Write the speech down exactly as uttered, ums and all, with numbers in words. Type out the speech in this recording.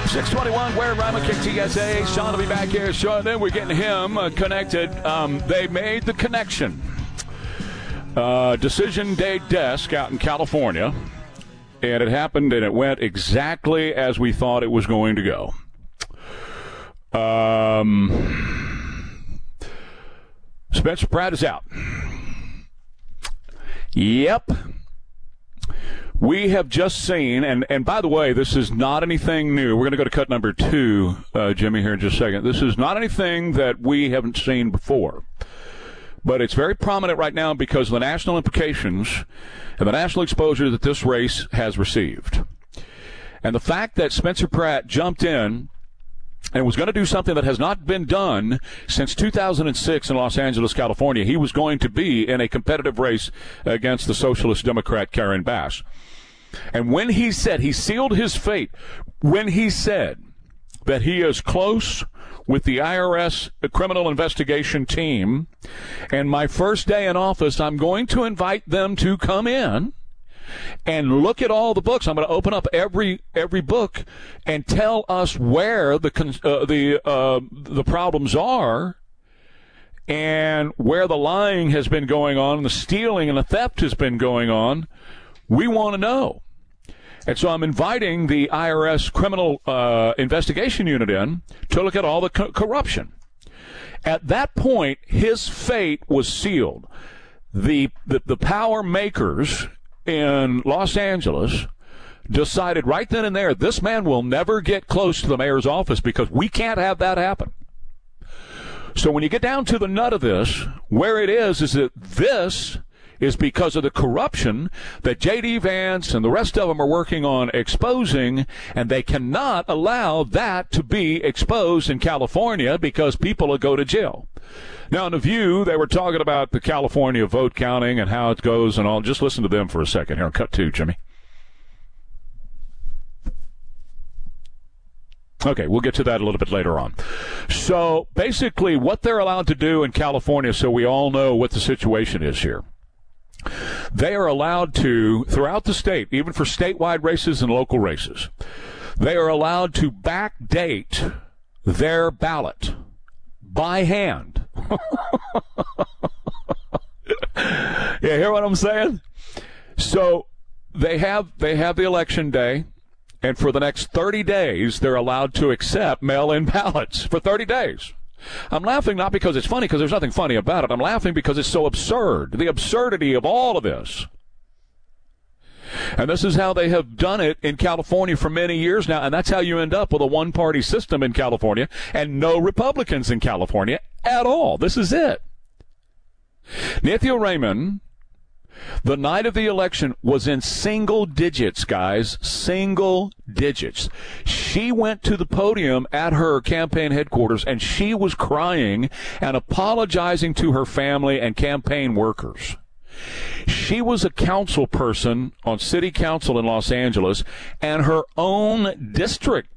six twenty-one, where Rama Kick T S A. Sean will be back here shortly. We're getting him uh, connected. Um, they made the connection. Uh, Decision Day Desk out in California. And it happened, and it went exactly as we thought it was going to go. Um, Spencer Pratt is out. Yep. We have just seen, and, and by the way, this is not anything new. We're going to go to cut number two, uh, Jimmy, here in just a second. This is not anything that we haven't seen before. But it's very prominent right now because of the national implications and the national exposure that this race has received. And the fact that Spencer Pratt jumped in and was going to do something that has not been done since two thousand six in Los Angeles, California. He was going to be in a competitive race against the Socialist Democrat Karen Bass. And when he said, he sealed his fate, when he said that he is close with the I R S criminal investigation team, and my first day in office, I'm going to invite them to come in and look at all the books. I'm going to open up every every book and tell us where the uh, the uh, the problems are and where the lying has been going on, the stealing and the theft has been going on. We want to know. And so I'm inviting the I R S criminal uh, investigation unit in to look at all the co- corruption. At that point, his fate was sealed. The the, the power makers in Los Angeles decided right then and there, this man will never get close to the mayor's office because we can't have that happen. So when you get down to the nut of this, where it is, is that this is because of the corruption that J D. Vance and the rest of them are working on exposing, and they cannot allow that to be exposed in California because people will go to jail. Now, in The View, they were talking about the California vote counting and how it goes and all. Just listen to them for a second here. Cut two, Jimmy. Okay, we'll get to that a little bit later on. So, basically, what they're allowed to do in California, so we all know what the situation is here, they are allowed to, throughout the state, even for statewide races and local races, they are allowed to backdate their ballot by hand. You hear what I'm saying? So they have they have the election day, and for the next thirty days, they're allowed to accept mail-in ballots for thirty days. I'm laughing not because it's funny, because there's nothing funny about it. I'm laughing because it's so absurd, the absurdity of all of this. And this is how they have done it in California for many years now, and that's how you end up with a one-party system in California and no Republicans in California at all. This is it. Nithya Raman, the night of the election, was in single digits, guys, single digits. She went to the podium at her campaign headquarters, and she was crying and apologizing to her family and campaign workers. She was a council person on city council in Los Angeles, and her own district